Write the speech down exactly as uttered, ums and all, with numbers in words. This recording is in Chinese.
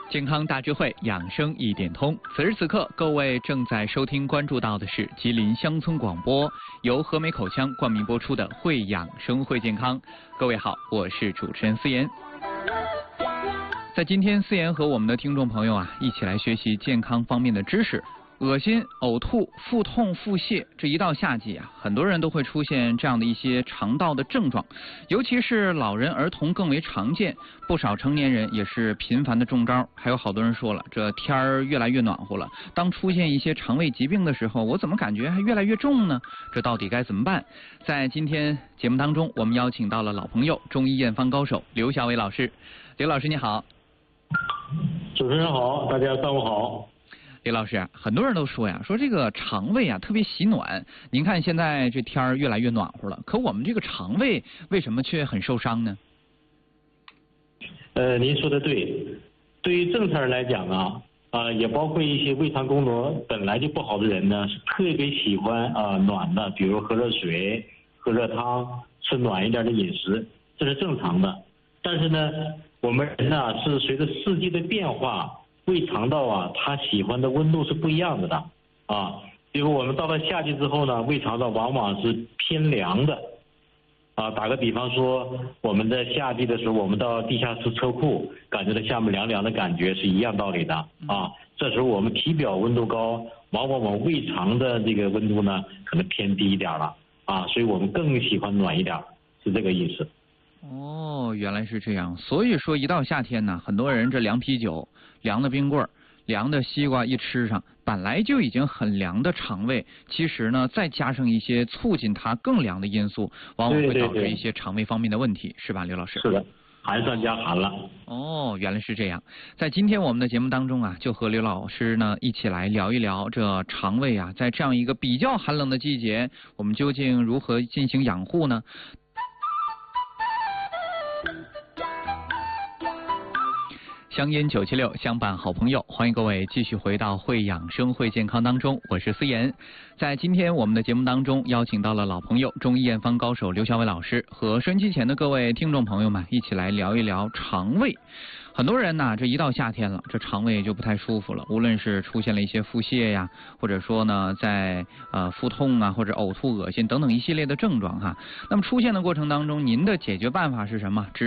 健康大智慧，养生一点通。此时此刻，各位正在收听、关注到的是吉林乡村广播，由和美口腔冠名播出的《会养生会健康》。各位好，我是主持人思妍。在今天，思妍和我们的听众朋友啊，一起来学习健康方面的知识。恶心、呕吐、腹痛、腹泻，这一到夏季啊，很多人都会出现这样的一些肠道的症状，尤其是老人、儿童更为常见，不少成年人也是频繁的中招。还有好多人说了，这天儿越来越暖和了，当出现一些肠胃疾病的时候，我怎么感觉还越来越重呢？这到底该怎么办？在今天节目当中，我们邀请到了老朋友、中医验方高手刘小伟老师。刘老师你好。 主持人好，大家上午好。 刘老师，很多人都说呀，说这个肠胃啊特别喜暖。您看现在这天儿越来越暖和了，可我们这个肠胃为什么却很受伤呢？ 呃，您说的对，对于正常人来讲啊，啊、呃，也包括一些胃肠功能本来就不好的人呢，是特别喜欢啊、呃、暖的，比如喝热水、喝热汤、吃暖一点的饮食，这是正常的。但是呢，我们人呢是随着四季的变化。胃肠道啊，它喜欢的温度是不一样的的啊。比如我们到了夏季之后呢，胃肠道往往是偏凉的啊。打个比方说，我们在夏季的时候，我们到地下室车库，感觉到下面凉凉的感觉是一样道理的啊。这时候我们体表温度高，往往我们胃肠的这个温度呢，可能偏低一点了啊，所以我们更喜欢暖一点，是这个意思。 哦，原来是这样。所以说，一到夏天呢，很多人这凉啤酒、凉的冰棍、凉的西瓜一吃上，本来就已经很凉的肠胃，其实呢，再加上一些促进它更凉的因素，往往会导致一些肠胃方面的问题，是吧，刘老师？ 是的，寒上加寒了。 哦，原来是这样。在今天我们的节目当中啊，就和刘老师呢一起来聊一聊这肠胃啊，在这样一个比较寒冷的季节，我们究竟如何进行养护呢？香烟九七六相伴好朋友，欢迎各位继续回到会养生会健康当中，我是思妍。在今天我们的节目当中，邀请到了老朋友中医验方高手刘小伟老师，和收音机前的各位听众朋友们一起来聊一聊肠胃。很多人呢，这一到夏天了，这肠胃就不太舒服了，无论是出现了一些腹泻呀，或者说呢，在呃腹痛啊，或者呕吐、恶心等等一系列的症状哈。那么出现的过程当中，您的解决办法是什么？